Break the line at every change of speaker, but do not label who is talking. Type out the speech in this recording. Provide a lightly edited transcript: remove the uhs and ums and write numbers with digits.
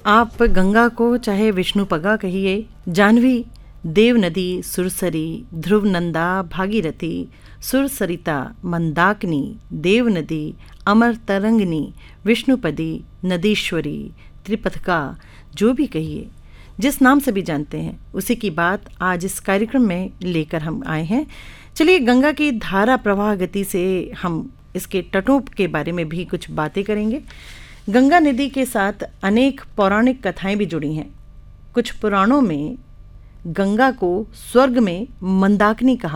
आप गंगा को चाहे विष्णुपगा कहिए, जाह्नवी, देव नदी, सुरसरी, ध्रुवनंदा, भागीरथी, सुरसरिता, मंदाकिनी, देव नदी, अमर तरंगिनी, विष्णुपदी, नदीश्वरी, त्रिपथका, जो भी कहिए, जिस नाम से भी जानते हैं, उसी की बात आज इस कार्यक्रम में लेकर हम आए हैं। चलिए, गंगा की धारा प्रवाह गति से हम इसके तटों के बारे में भी कुछ बातें करेंगे। गंगा नदी के साथ अनेक पौराणिक कथाएं भी जुड़ी हैं। कुछ पुराणों में गंगा को स्वर्ग में मंदाकिनी कहा